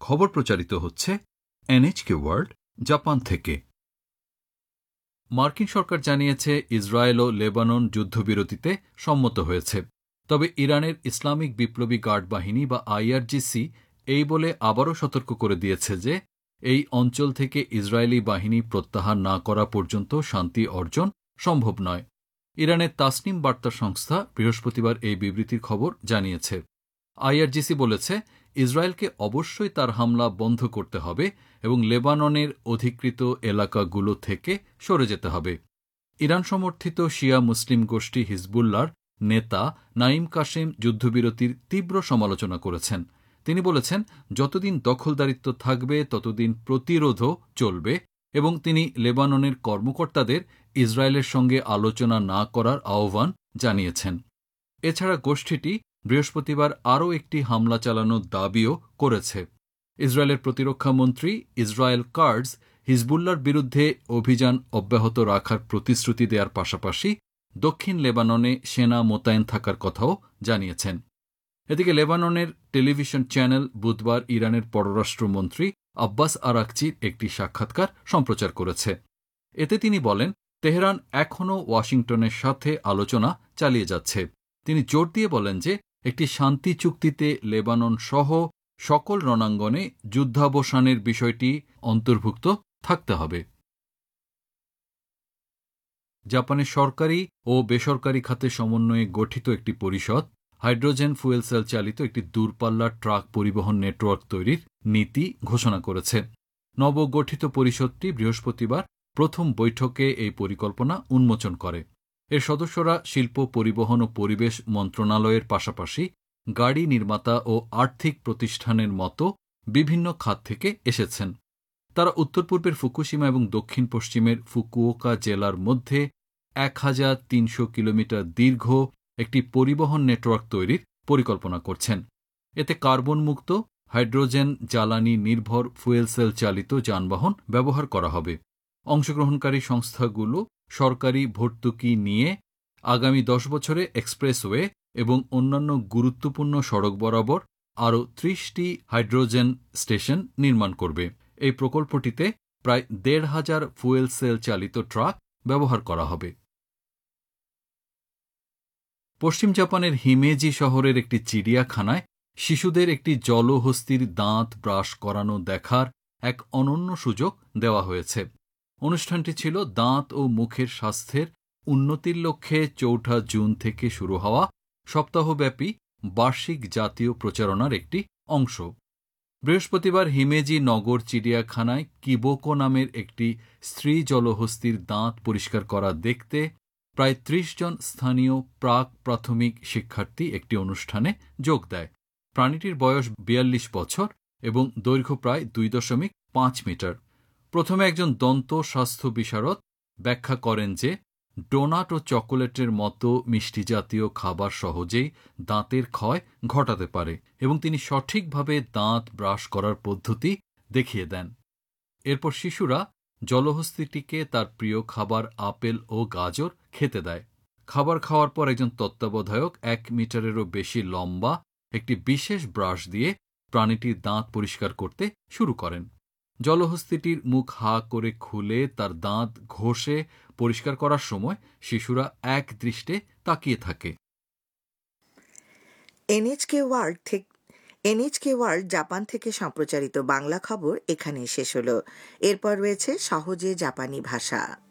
খবর প্রচারিত হচ্ছে এনএইচকে ওয়ার্ল্ড, জাপান থেকে। মার্কিন সরকার জানিয়েছে ইসরায়েল ও লেবানন যুদ্ধবিরতিতে সম্মত হয়েছে। তবে ইরানের ইসলামিক বিপ্লবী গার্ড বাহিনী বা আইআরজিসি এই বলে আবারও সতর্ক করে দিয়েছে যে এই অঞ্চল থেকে ইসরায়েলি বাহিনী প্রত্যাহার না করা পর্যন্ত শান্তি অর্জন সম্ভব নয়। ইরানের তাসনিম বার্তা সংস্থা বৃহস্পতিবার এই বিবৃতির খবর জানিয়েছে। আইআরজিসি বলেছে ইসরায়েলকে অবশ্যই তার হামলা বন্ধ করতে হবে এবং লেবাননের অধিকৃত এলাকাগুলো থেকে সরে যেতে হবে। ইরান সমর্থিত শিয়া মুসলিম গোষ্ঠী হিজবুল্লাহর নেতা নাঈম কাসেম যুদ্ধবিরতির তীব্র সমালোচনা করেছেন। তিনি বলেছেন, যতদিন দখলদারিত্ব থাকবে ততদিন প্রতিরোধও চলবে এবং তিনি লেবাননের কর্মকর্তাদের ইসরায়েলের সঙ্গে আলোচনা না করার আহ্বান জানিয়েছেন। এছাড়া গোষ্ঠীটি বৃহস্পতিবার আরও একটি হামলা চালানোর দাবিও করেছে। ইসরায়েলের প্রতিরক্ষা মন্ত্রী ইসরায়েল কাটজ হিজবুল্লাহর বিরুদ্ধে অভিযান অব্যাহত রাখার প্রতিশ্রুতি দেওয়ার পাশাপাশি দক্ষিণ লেবাননে সেনা মোতায়েন থাকার কথাও জানিয়েছেন। এদিকে লেবাননের টেলিভিশন চ্যানেল বুধবার ইরানের পররাষ্ট্রমন্ত্রী আব্বাস আরাকচির একটি সাক্ষাৎকার সম্প্রচার করেছে। এতে তিনি বলেন, তেহরান এখনও ওয়াশিংটনের সাথে আলোচনা চালিয়ে যাচ্ছে। তিনি জোর দিয়ে বলেন যে একটি শান্তি চুক্তিতে লেবানন সহ সকল রণাঙ্গনে যুদ্ধাবসানের বিষয়টি অন্তর্ভুক্ত থাকতে হবে। জাপানের সরকারি ও বেসরকারি খাতে সমন্বয়ে গঠিত একটি পরিষদ হাইড্রোজেন ফুয়েল সেল চালিত একটি দূরপাল্লার ট্রাক পরিবহন নেটওয়ার্ক তৈরির নীতি ঘোষণা করেছে। নবগঠিত পরিষদটি বৃহস্পতিবার প্রথম বৈঠকে এই পরিকল্পনা উন্মোচন করে। এর সদস্যরা শিল্প, পরিবহন ও পরিবেশ মন্ত্রণালয়ের পাশাপাশি গাড়ি নির্মাতা ও আর্থিক প্রতিষ্ঠানের মতো বিভিন্ন খাত থেকে এসেছেন। তারা উত্তর পূর্বের ফুকুশিমা এবং দক্ষিণ পশ্চিমের ফুকুওকা জেলার মধ্যে ১,৩০০ কিলোমিটার দীর্ঘ একটি পরিবহন নেটওয়ার্ক তৈরির পরিকল্পনা করছেন। এতে কার্বনমুক্ত হাইড্রোজেন জ্বালানি নির্ভর ফুয়েল সেল চালিত যানবাহন ব্যবহার করা হবে। অংশগ্রহণকারী সংস্থাগুলো সরকারি ভর্তুকি নিয়ে আগামী ১০ বছরে এক্সপ্রেসওয়ে এবং অন্যান্য গুরুত্বপূর্ণ সড়ক বরাবর আরও ৩০টি হাইড্রোজেন স্টেশন নির্মাণ করবে। এই প্রকল্পটিতে প্রায় ১,৫০০ ফুয়েল সেল চালিত ট্রাক ব্যবহার করা হবে। পশ্চিম জাপানের হিমেজি শহরের একটি চিড়িয়াখানায় শিশুদের একটি জলহস্তির দাঁত ব্রাশ করানো দেখার এক অনন্য সুযোগ দেওয়া হয়েছে। অনুষ্ঠানটি ছিল দাঁত ও মুখের স্বাস্থ্যের উন্নতির লক্ষ্যে ৪ জুন থেকে শুরু হওয়া সপ্তাহব্যাপী বার্ষিক জাতীয় প্রচারণার একটি অংশ। বৃহস্পতিবার হিমেজি নগর চিড়িয়াখানায় কিবোকো নামের একটি স্ত্রী জলহস্তির দাঁত পরিষ্কার করা দেখতে প্রায় ৩০ জন স্থানীয় প্রাক প্রাথমিক শিক্ষার্থী একটি অনুষ্ঠানে যোগ দেয়। প্রাণীটির বয়স ৪২ বছর এবং দৈর্ঘ্য প্রায় ২.৫ মিটার। প্রথমে একজন দন্ত স্বাস্থ্য বিশারদ ব্যাখ্যা করেন যে ডোনাট ও চকোলেটের মতো মিষ্টি জাতীয় খাবার সহজেই দাঁতের ক্ষয় ঘটাতে পারে এবং তিনি সঠিকভাবে দাঁত ব্রাশ করার পদ্ধতি দেখিয়ে দেন। এরপর শিশুরা জলহস্তিটিকে তার প্রিয় খাবার আপেল ও গাজর খেতে দেয়। খাবার খাওয়ার পর একজন তত্ত্বাবধায়ক ১ মিটারেরও বেশি লম্বা একটি বিশেষ ব্রাশ দিয়ে প্রাণীটির দাঁত পরিষ্কার করতে শুরু করেন। জলহস্তিটির মুখ হা করে খুলে তার দাঁত ঘষে পরিষ্কার করার সময় শিশুরা এক দৃষ্টে তাকিয়ে থাকে। এনএইচকে ওয়ার্ল্ড জাপান থেকে সম্প্রচারিত বাংলা খবর এখানে শেষ হলো। এরপর রয়েছে সহজে জাপানি ভাষা।